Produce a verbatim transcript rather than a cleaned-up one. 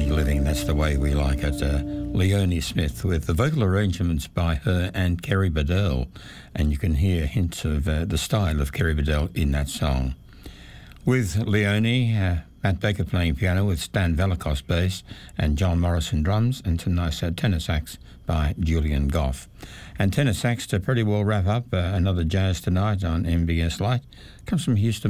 living, that's the way we like it. Uh, Leonie Smith with the vocal arrangements by her and Kerry Bedell, and you can hear hints of uh, the style of Kerry Bedell in that song. With Leonie, uh, Matt Baker playing piano with Stan Velikos bass and John Morrison drums, and some nice uh, tenor sax by Julian Goff. And tenor sax to pretty well wrap up uh, another Jazz Tonight on M B S Light comes from Houston